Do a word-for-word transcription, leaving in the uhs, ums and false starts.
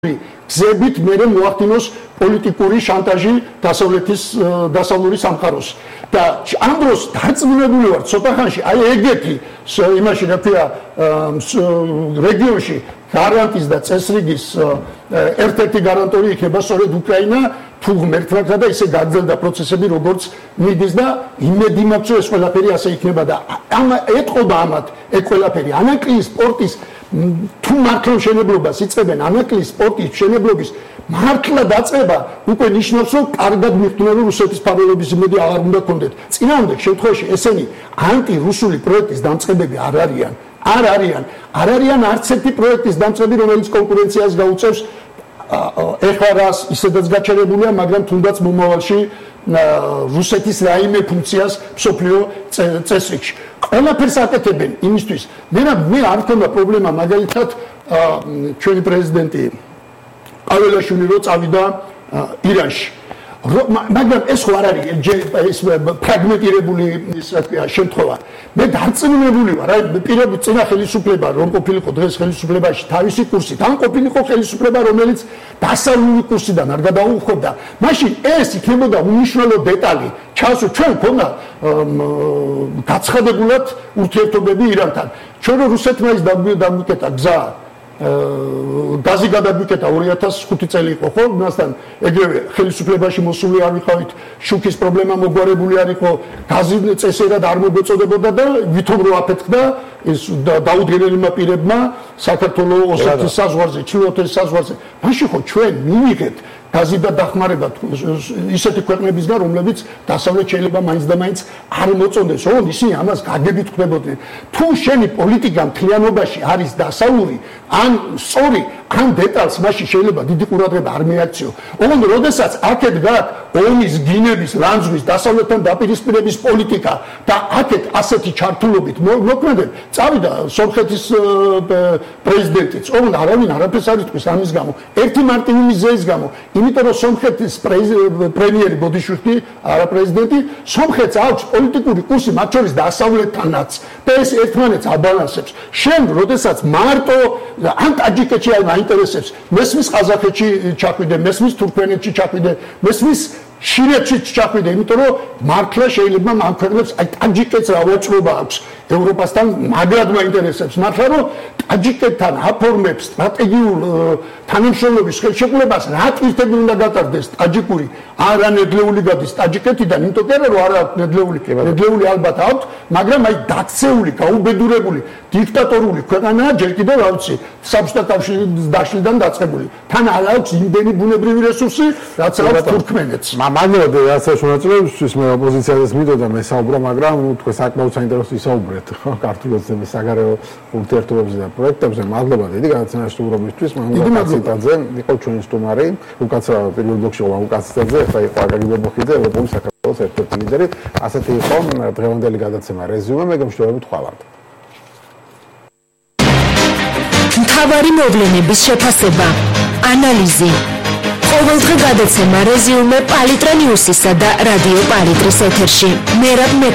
გზებით მერე მოახდინოს პოლიტიკური შანტაჟი დასავლეთის დასავლური სამყაროს და ამ დროს დარწმუნებული ვარ ცოტა ხანში აი ეგეთი იმაში რა ქვია რეგიონში გარანტის და წესრიგის ერთ-ერთი გარანტორი იქნება სწორედ უკრაინა თუ ღმერთმა და ისე გაგრძელდა პროცესები როგორც მიდის და იმედი მაქვს რომ ეს ყველაფერი ასე იქნება და ამ ეთყობა ამათ ეგ ყველაფერი ანაკლის სპორტის თუ მართლა მშენებლობას იწყებენ ანაკლის სპორტის მშენებლობის მართლა დაწყება უკვე ნიშნავს რომ კარგად მიხვდნენ რომ რუსეთის ფარველობის იმედი აღარ უნდა გქონდეთ წინააღმდეგ შემთხვევაში ესენი ანტირუსული პროექტის დამწყებები არ არიან არ არიან არ არიან არც ერთი პროექტის დამწყები რომელიც კონკურენციას გაუწევს ეხლა რას ისედაც გაჩერებულია მაგრამ თუნდაც მომავალში რუსეთის რაიმე ფუნქციას მსოფლიო წესრიგში ყველაფერს აკეთებენ იმისთვის მე მე არ მქონდა პრობლემა მაგალითად ჩვენი პრეზიდენტი ყაველაშვილი რო წავიდა ირანში მაგრამ ეს ხო არ არის ეს ფრაგმენტირებული ის რა ქვია შემთხვევა მე დარწმუნებული ვარ აი პირები წინა ხელისუფლება რომ ყოფილიყო დღეს ხელისუფლებაში თავისი კურსით ან ყოფილიყო ხელისუფლება რომელიც დასავლური კურსიდან არ გადაუხობდა მაშინ ეს იქნებოდა უნიშნელო დეტალი ჩასო ჩვენ ქონდა გაცხადებულად ურთიერთობები ირანთან ჩვენ რუსეთმა ის დამიკეტა გზა გაზი გადაგვიკეტა ორი ათას ხუთი წელი იყო ხო მასთან ეგრევე ხელისუფლებაში მოსული არ ვიყავით შუქის პრობლემა მოგვარებული არ იყო გაზი წესერად არ მოგეწოდებოდა და ვითომ რო აფეთქდა ეს დაუდგენელმა პირებმა საქართველოს ოსეთის საზღვარზე ჩილოთის საზღვარზე მაშინ ხო ჩვენ მივიღეთ გაზი და დახმარება ისეთი ქვეყნებისგან რომლებიც დასავლეთ შეიძლება მაინც და მაინც არ მოწონდეს ოღონდ ისინი ამას გაგებით ხდებოდნენ თუ შენი პოლიტიკა მთლიანობაში არის დასავლური ან სწორი ან დეტალს მაშინ შეიძლება დიდი ყურადღება არ მიაქციო ოღონდ როდესაც აქეთ გაქვს ომის გინების ლანძღვის დასავლეთთან დაპირისპირების პოლიტიკა და აქეთ ასეთი ჩართულობით მოქმედებ წავიდა სომხეთის პრეზიდენტიც ოღონდ არავინ არაფერს არ იტყვის ამის გამო ერთი მარტივი მიზეზის გამო იმიტომ რომ სომხეთის პრემიერი ბოდიშვილი არა პრეზიდენტი სომხეთს აქვს პოლიტიკური კურსი მათ შორის დასავლეთთანაც და ეს ერთმანეთს აბალანსებს შენ როდესაც მარტო ან ტაჯიკეთში არ მაინტერესებს მესმის ყაზახეთში ჩახვიდე მესმის თურქმენეთში ჩახვიდე მესმის შირეთში ჩახვიდე იმიტომ რომ მართლა შეიძლება ამ ქვეყნებს აი ტაჯიკეთს რა ვაჭრობა აქვს ევროპასთან მაგრად მაინტერესებს მართლა რომ ტაჯიკეთთან აფორმებს სტრატეგიულ თანამშრომლობის ხელშეკრულებას რა ტვირთები უნდა გატარდეს ტაჯიკური არა ნედლეული გადის ტაჯიკეთიდან იმიტომ რომ არა ნედლეული ნედლეული ალბათ აქვს მაგრამ აი დაქცეული გაუბედურებული დიქტატორული ქვეყანაა ჯერ კიდევ რა ვიცი საბჭოთა კავშირის დაშლიდან დაწყებული თან არ აქვს იმდენი ბუნებრივი რესურსი რაც აქვს თურქმენეთს მაგალითად რასაც მონაწილეობისთვის მე ოპოზიციას მიდოდა მესაუბრო მაგრამ თქვენ საკმაოდ საინტერესო ისაუბრეთ ხო ქართულებზე საგარეო ურთიერთობებზე და პროექტებზე მადლობა დიდი განაცემაშტურობისთვის მანდა კაციტაძე იყო ჩვენი სტუმარი უკაცრავ პირველ ბლოკში ყო უკაციტაძე ახლა იყო აკაკი ბობოხიძე ევროპული საქართველოს ერთ-ერთი ლიდერი ასეთი იყო დღევანდელი გადაცემა რეზიუმე მე გამშვიდობებით ხვალად მთავარი მოვლენების შეფასება ანალიზი ყოველდღე გადაცემა რეზიუმე პალიტრა ნიუსისა და რადიო პალიტრის ეთერში მე